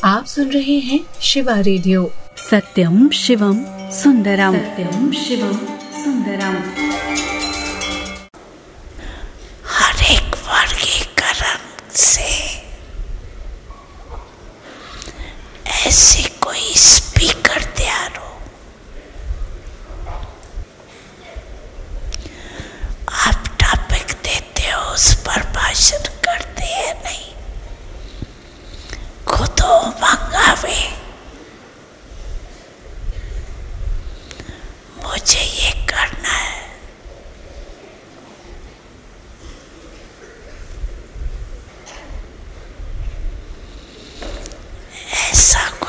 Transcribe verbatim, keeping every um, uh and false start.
आप सुन रहे हैं शिवा रेडियो। सत्यम शिवम सुंदरम, सत्यम शिवम सुंदरम। हर एक वर्गीकरण से ऐसे कोई स्पीकर तैयार हो, आप टॉपिक देते हो, उस पर भाषण करते हैं, नहीं खुद मंगावे मुझे ये करना है। ऐसा